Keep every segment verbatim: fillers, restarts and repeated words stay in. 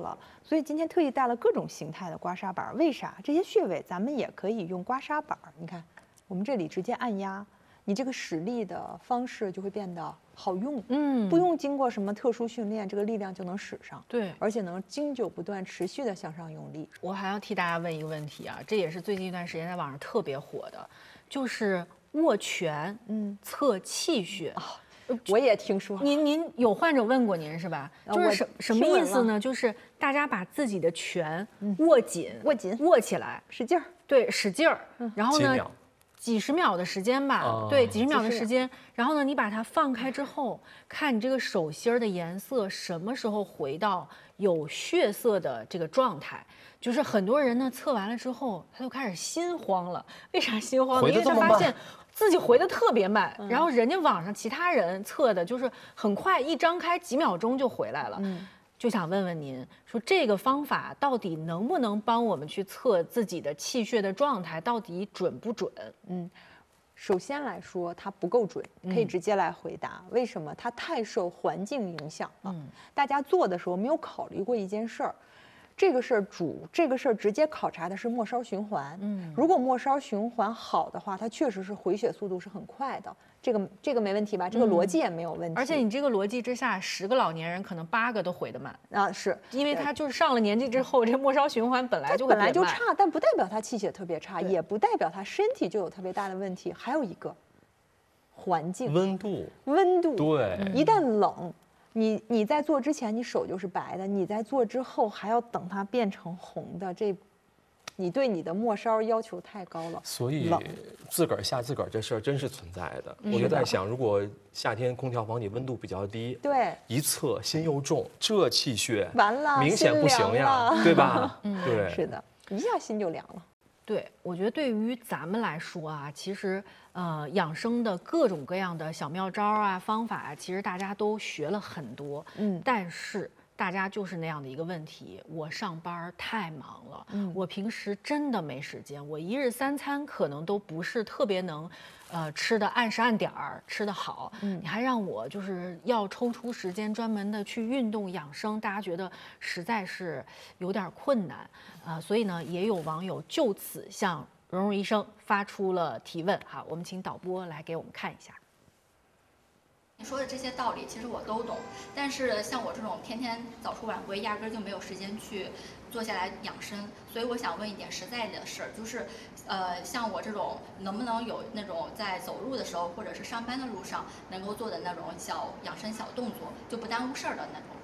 了。所以今天特意带了各种形态的刮痧板，为啥？这些穴位咱们也可以用刮痧板。你看，我们这里直接按压，你这个使力的方式就会变得好用，嗯，不用经过什么特殊训练，这个力量就能使上， 对， 而且能经久不断、持续的向上用力。 我还要替大家问一个问题啊，这也是最近一段时间在网上特别火的，就是握拳，嗯，测气血。哦我也听说， 您您有患者问过您是吧？就是什什么意思呢？就是大家把自己的拳握紧， 握紧， 握起来， 使劲儿， 对，使劲儿。然后呢，几十秒的时间吧，对，几十秒的时间。然后呢，你把它放开之后，看你这个手心儿的颜色什么时候回到有血色的这个状态。就是很多人呢测完了之后，他就开始心慌了。为啥心慌呢？因为他发现自己回的特别慢，然后人家网上其他人测的就是很快，一张开几秒钟就回来了。嗯，就想问问您，说这个方法到底能不能帮我们去测自己的气血的状态，到底准不准？ 嗯，首先来说，它不够准，可以直接来回答。为什么？它太受环境影响了。嗯，大家做的时候没有考虑过一件事儿。这个事儿主这个事儿直接考察的是末梢循环。嗯，如果末梢循环好的话，它确实是回血速度是很快的。这个这个没问题吧？这个逻辑也没有问题。 而且你这个逻辑之下，十个老年人可能八个都回得慢啊，是因为他就是上了年纪之后，这末梢循环本来就会本来就差，但不代表他气血特别差，也不代表他身体就有特别大的问题。还有一个环境温度， 温度对， 一旦冷。你你在做之前，你手就是白的；你在做之后，还要等它变成红的，这，你对你的末梢要求太高了。 所以自个儿吓自个儿这事儿真是存在的。我就在想，如果夏天空调房里温度比较低， 对， 一测心又重，这气血完了， 明显不行呀，对吧？对， 是的，一下心就凉了。 对，我觉得对于咱们来说啊，其实呃，养生的各种各样的小妙招啊、方法啊，其实大家都学了很多。嗯，但是大家就是那样的一个问题：我上班太忙了，嗯，我平时真的没时间，我一日三餐可能都不是特别能，呃，吃的按时按点儿吃得好。嗯，你还让我就是要抽出时间专门的去运动养生，大家觉得实在是有点困难。啊、呃，所以呢，也有网友就此向蓉蓉医生发出了提问。好，我们请导播来给我们看一下。 你说的这些道理其实我都懂，但是像我这种天天早出晚归，压根儿就没有时间去坐下来养生。所以我想问一点实在的事儿，就是，呃，像我这种能不能有那种在走路的时候或者是上班的路上能够做的那种小养生小动作，就不耽误事儿的那种？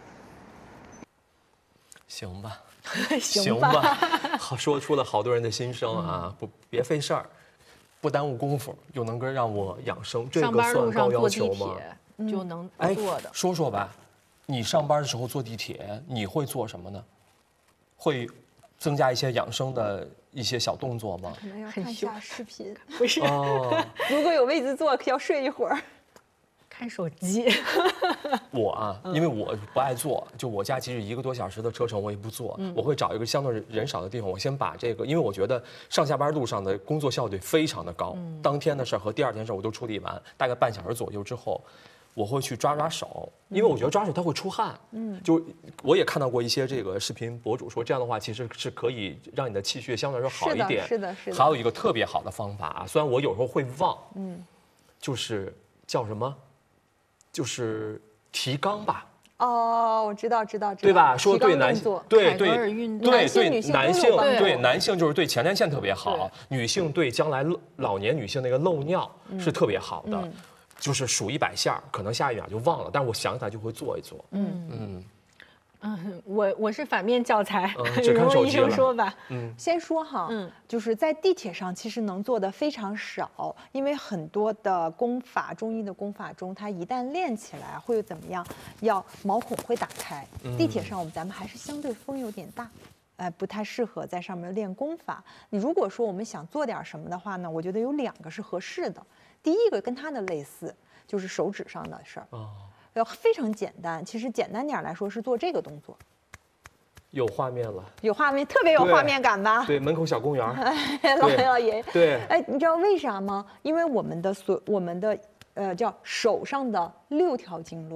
行吧。 行吧， 好，说出了好多人的心声啊！不，别费事儿，不耽误功夫，又能够让我养生，这个算高要求吗？ 就能做的。 哎，说说吧，你上班的时候坐地铁，你会做什么呢？会增加一些养生的一些小动作吗？ 可能要看一下视频。 不是， 哦、 如果有位子坐，要睡一会儿。 看手机， 我啊，因为我不爱坐，就我家其实一个多小时的车程，我也不坐，嗯、我会找一个相对人少的地方，我先把这个，因为我觉得上下班路上的工作效率非常的高，嗯、当天的事儿和第二天事儿我都处理完，大概半小时左右之后，我会去抓抓手，因为我觉得抓手它会出汗，嗯，就我也看到过一些这个视频博主说，这样的话其实是可以让你的气血相对来说好一点， 是的，是的。 还有一个特别好的方法啊，虽然我有时候会忘，嗯，就是叫什么？就是提肛吧。 哦，我知道，知道，知道， 对吧？说对男性，对对对对，男性对男性就是对前列腺特别好，女性对将来老年女性那个漏尿是特别好的。就是数一百下，可能下一秒就忘了，但是我想起来就会做一做。嗯嗯嗯，我我是反面教材， 只看手机了。医生说吧， 嗯，先说哈，嗯，就是在地铁上其实能做的非常少，因为很多的功法，中医的功法中，它一旦练起来会怎么样？要毛孔会打开。地铁上我们咱们还是相对风有点大。哎，不太适合在上面练功法。你如果说我们想做点什么的话呢，我觉得有两个是合适的。第一个跟它的类似，就是手指上的事儿。哦。要非常简单，其实简单点来说是做这个动作。 有画面了。 有画面，特别有画面感吧？ 对，门口小公园。 哎，老爷老爷。 对。 哎，你知道为啥吗？因为我们的所我们的呃叫手上的六条经络。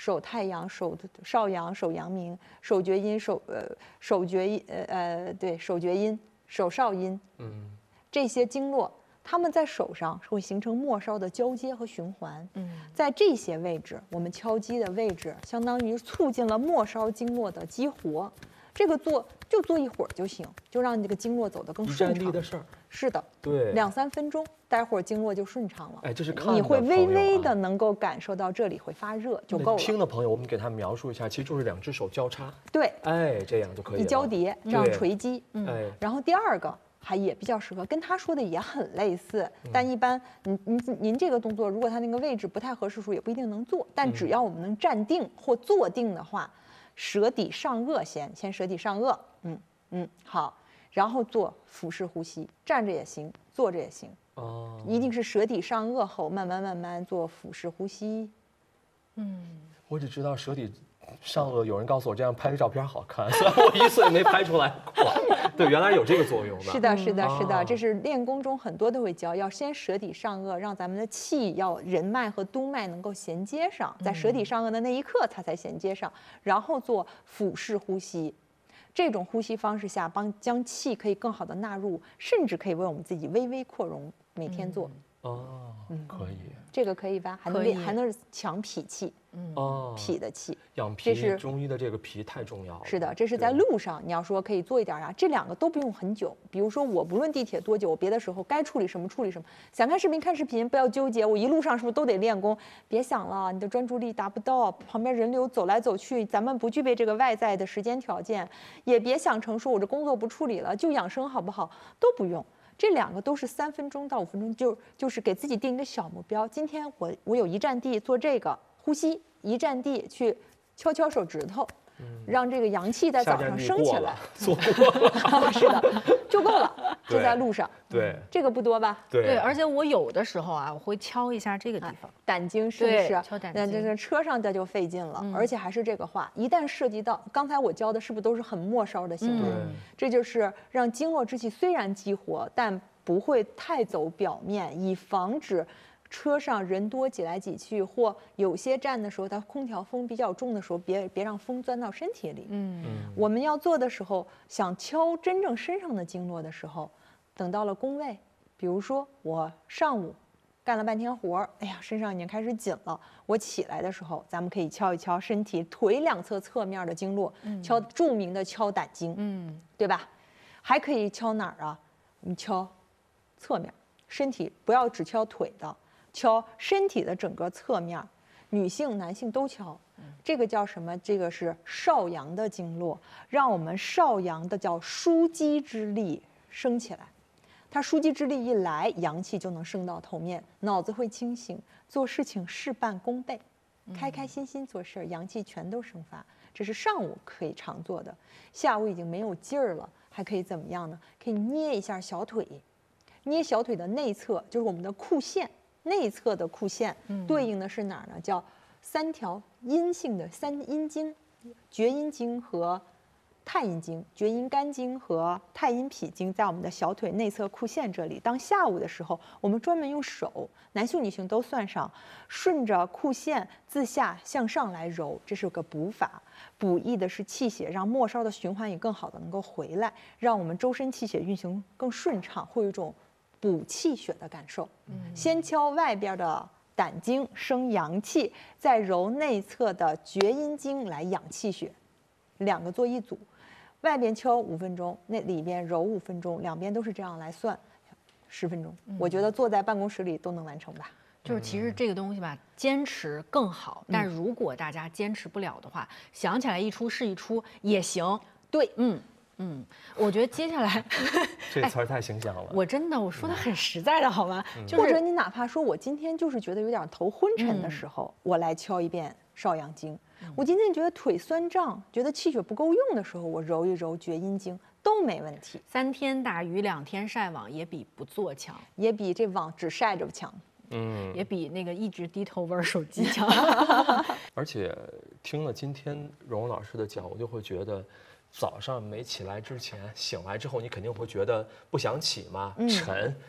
手太阳、手少阳、手阳明、手厥阴、手呃手厥阴呃呃对手厥阴、手少阴，嗯，这些经络。它们在手上会形成末梢的交接和循环，嗯，在这些位置，我们敲击的位置，相当于促进了末梢经络的激活。这个做就做一会儿就行，就让这个经络走得更顺畅。 一站地的事儿。 是的， 对， 两三分钟，待会儿经络就顺畅了。 哎，这是看你会微微的能够感受到这里会发热就够了。 听的朋友，我们给他描述一下，其实就是两只手交叉。 对， 哎，这样就可以了。 一交叠，这样锤击。 嗯，哎， 然后第二个。还也比较适合，跟他说的也很类似，但一般您您您这个动作，如果他那个位置不太合适时候，也不一定能做。但只要我们能站定或坐定的话，舌底上颚先，先舌底上颚，嗯嗯，好，然后做腹式呼吸，站着也行，坐着也行。哦，一定是舌底上颚后，慢慢慢慢做腹式呼吸。 嗯，我只知道舌底上颚，有人告诉我这样拍个照片好看，虽然我一次也没拍出来过。对，原来有这个作用的。 是的，是的，是的，这是练功中很多都会教，要先舌底上颚，让咱们的气要人脉和督脉能够衔接上，在舌底上颚的那一刻它才衔接上，然后做腹式呼吸。这种呼吸方式下，帮将气可以更好的纳入，甚至可以为我们自己微微扩容。每天做。 哦，可以。 这个可以吧？还能练，还能强脾气。 哦， 脾的气， 养脾，这是中医的这个脾太重要了。 是的，这是在路上，你要说可以做一点啊，这两个都不用很久。比如说，我不论地铁多久，我别的时候该处理什么处理什么。想看视频看视频，不要纠结，我一路上是不是都得练功？别想了，你的专注力达不到，旁边人流走来走去，咱们不具备这个外在的时间条件，也别想成说我这工作不处理了，就养生好不好？都不用。这两个都是三分钟到五分钟，就就是给自己定一个小目标。今天我我有一站地做这个呼吸。一站地去敲敲手指头，嗯、让这个阳气在早上升起来， 做过了， 是的，就够了，就在路上。 对， 这个不多吧？ 对， 对，而且我有的时候啊，我会敲一下这个地方， 胆经是不是？ 敲胆经。 那这这车上这就费劲了，嗯、而且还是这个话，一旦涉及到刚才我教的，是不是都是很末梢的行为？ 嗯、 这就是让经络之气虽然激活，但不会太走表面，以防止。车上人多挤来挤去，或有些站的时候，它空调风比较重的时候，别别让风钻到身体里。嗯，我们要做的时候，想敲真正身上的经络的时候，等到了宫位，比如说我上午干了半天活儿，哎呀，身上已经开始紧了，我起来的时候，咱们可以敲一敲身体腿两侧侧面的经络，嗯、敲著名的敲胆经，嗯，对吧？还可以敲哪儿啊？你敲侧面，身体不要只敲腿的。敲身体的整个侧面，女性、男性都敲，这个叫什么？这个是少阳的经络，让我们少阳的叫枢机之力升起来。它枢机之力一来，阳气就能升到头面，脑子会清醒，做事情事半功倍，开开心心做事，阳气全都生发。这是上午可以常做的，下午已经没有劲儿了，还可以怎么样呢？可以捏一下小腿，捏小腿的内侧就是我们的裤线。内侧的裤线对应的是哪儿呢？叫三条阴性的三阴经，厥阴经和太阴经，厥阴肝经和太阴脾经在我们的小腿内侧裤线这里。当下午的时候，我们专门用手，男性女性都算上，顺着裤线自下向上来揉，这是个补法。补益的是气血，让末梢的循环也更好的能够回来，让我们周身气血运行更顺畅，会有一种补气血的感受。嗯、先敲外边的胆经生阳气，再揉内侧的厥阴经来养气血，两个做一组。外边敲五分钟，那里边揉五分钟，两边都是这样来算，十分钟。嗯、我觉得坐在办公室里都能完成吧。 就是其实这个东西吧，坚持更好。但如果大家坚持不了的话，想起来一出是一出也行。 对， 嗯。嗯，我觉得接下来这词儿太形象了。 我真的我说的很实在的好吗？ 嗯、就是、或者你哪怕说我今天就是觉得有点头昏沉的时候，嗯、我来敲一遍少阳经。嗯、我今天觉得腿酸胀，觉得气血不够用的时候，我揉一揉厥阴经都没问题。 三天打鱼两天晒网也比不做强， 也比这网只晒着强。 嗯，也比那个一直低头玩手机强。 而且听了今天蓉蓉老师的讲，我就会觉得。早上没起来之前，醒来之后，你肯定会觉得不想起嘛，嗯、沉。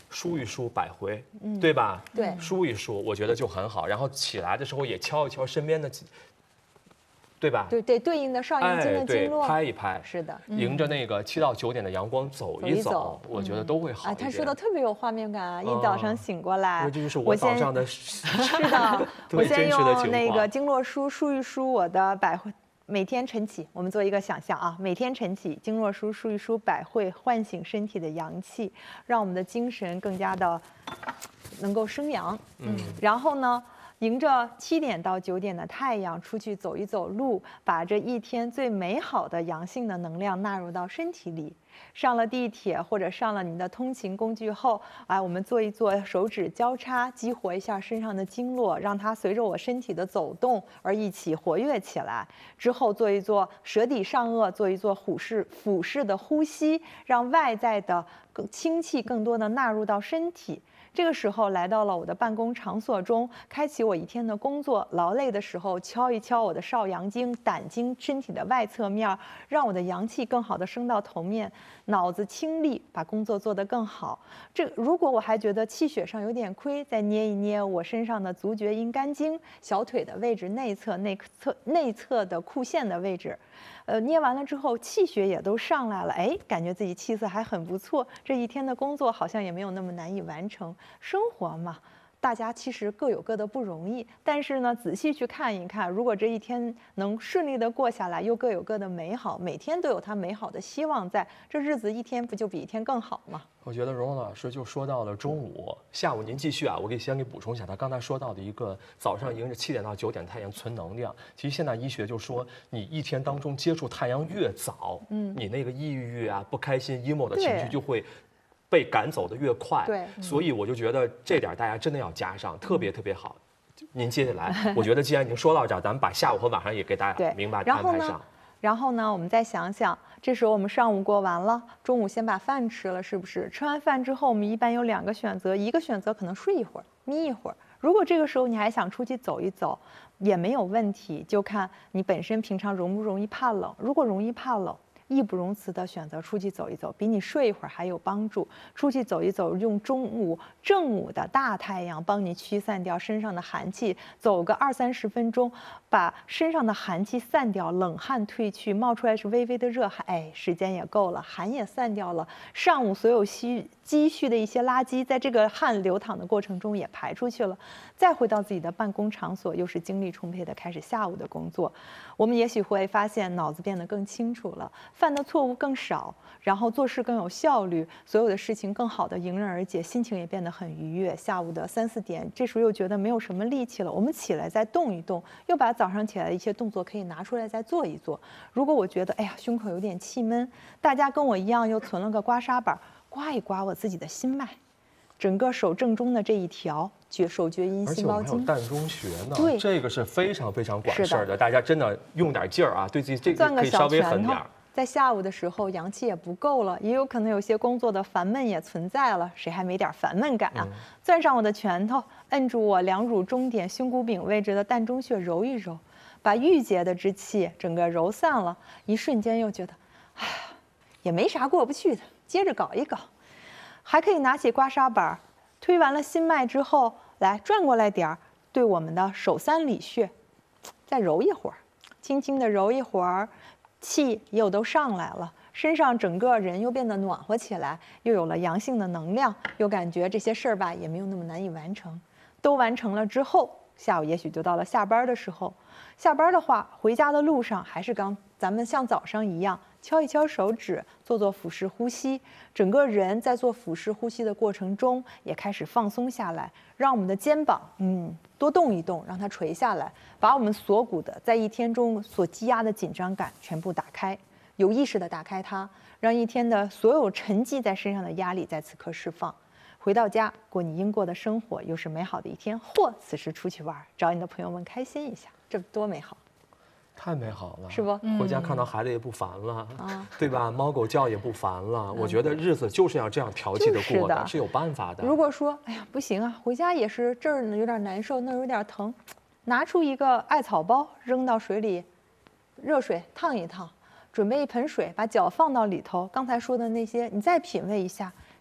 梳一梳百会，嗯，对吧？ 对， 梳一梳，我觉得就很好。然后起来的时候也敲一敲身边的，对吧？ 对对，对应的少阳经的经络， 哎、拍一拍， 是的， 迎着那个七到九点的阳光走一走， 走一走我觉得都会好一点。 啊，他说的特别有画面感啊！一早上醒过来， 因为这就是我早上的， 是的，我先用那个经络梳梳一梳我的百会。每天晨起，我们做一个想象啊，每天晨起，经络梳梳一梳百会，唤醒身体的阳气，让我们的精神更加的能够生阳。嗯，然后呢，迎着七点到九点的太阳出去走一走路，把这一天最美好的阳性的能量纳入到身体里。上了地铁或者上了你的通勤工具后，哎，我们做一做手指交叉，激活一下身上的经络，让它随着我身体的走动而一起活跃起来。之后做一做舌底上颚，做一做俯视俯视的呼吸，让外在的更清气更多的纳入到身体。这个时候来到了我的办公场所中，开启我一天的工作。劳累的时候，敲一敲我的少阳经、胆经，身体的外侧面，让我的阳气更好的升到头面，脑子清利，把工作做得更好。这如果我还觉得气血上有点亏，再捏一捏我身上的足厥阴肝经，小腿的位置内侧、内侧、内侧的裤线的位置。呃，捏完了之后，气血也都上来了，哎，感觉自己气色还很不错。这一天的工作好像也没有那么难以完成。生活嘛，大家其实各有各的不容易，但是呢，仔细去看一看，如果这一天能顺利的过下来，又各有各的美好，每天都有它美好的希望在，这日子一天不就比一天更好吗？ 我觉得蓉蓉老师就说到了中午，下午您继续啊，我给先给补充一下，他刚才说到的一个早上迎着七点到九点太阳存能量。其实现在医学就说，你一天当中接触太阳越早，嗯，你那个抑郁啊、不开心、emo 的情绪就会被赶走的越快。 对， 所以我就觉得这点大家真的要加上，特别特别好。您接下来，我觉得既然已经说到这儿，咱们把下午和晚上也给大家明白安排上。 然后呢，我们再想想，这时候我们上午过完了，中午先把饭吃了，是不是？吃完饭之后，我们一般有两个选择，一个选择可能睡一会儿，眯一会儿。如果这个时候你还想出去走一走，也没有问题，就看你本身平常容不容易怕冷。如果容易怕冷，义不容辞地选择出去走一走，比你睡一会儿还有帮助。出去走一走，用中午正午的大太阳帮你驱散掉身上的寒气，走个二三十分钟，把身上的寒气散掉，冷汗退去，冒出来是微微的热汗，哎，时间也够了，寒也散掉了，上午所有积积蓄的一些垃圾，在这个汗流淌的过程中也排出去了，再回到自己的办公场所，又是精力充沛的开始下午的工作。我们也许会发现脑子变得更清楚了，犯的错误更少，然后做事更有效率，所有的事情更好的迎刃而解，心情也变得很愉悦。下午的三四点，这时候又觉得没有什么力气了，我们起来再动一动，又把早上起来的一些动作可以拿出来再做一做。如果我觉得哎呀胸口有点气闷，大家跟我一样又存了个刮痧板，刮一刮我自己的心脉，整个手正中的这一条厥手厥阴心包经， 而且我们还有膻中穴呢， 对， 这个是非常非常管事儿的，大家真的用点劲儿啊，对自己这个可以稍微狠点儿。 在下午的时候，阳气也不够了，也有可能有些工作的烦闷也存在了，谁还没点烦闷感啊？嗯、攥上我的拳头，摁住我两乳中点胸骨柄位置的膻中穴，揉一揉，把郁结的之气整个揉散了，一瞬间又觉得，哎，也没啥过不去的，接着搞一搞。还可以拿起刮痧板，推完了心脉之后，来转过来点儿，对我们的手三里穴，再揉一会儿，轻轻的揉一会儿。气又都上来了，身上整个人又变得暖和起来，又有了阳性的能量，又感觉这些事儿吧也没有那么难以完成。都完成了之后，下午也许就到了下班的时候。下班的话，回家的路上还是刚咱们像早上一样，敲一敲手指，做做腹式呼吸，整个人在做腹式呼吸的过程中也开始放松下来，让我们的肩膀嗯多动一动，让它垂下来，把我们锁骨的在一天中所积压的紧张感全部打开，有意识的打开它，让一天的所有沉积在身上的压力在此刻释放。回到家过你应过的生活，又是美好的一天，或此时出去玩，找你的朋友们开心一下，这多美好！ 太美好了， 是不？ 回家看到孩子也不烦了，嗯、对吧？猫狗叫也不烦了。嗯、我觉得日子就是要这样调剂的过的， 是, 是有办法的。 如果说，哎呀，不行啊，回家也是这儿呢有点难受，那儿有点疼，拿出一个艾草包，扔到水里，热水烫一烫，准备一盆水，把脚放到里头。刚才说的那些，你再品味一下。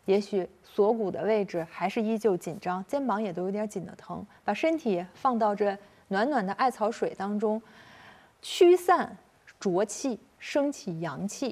也许锁骨的位置还是依旧紧张，肩膀也都有点紧的疼，把身体放到这暖暖的艾草水当中，驱散浊气，升起阳气，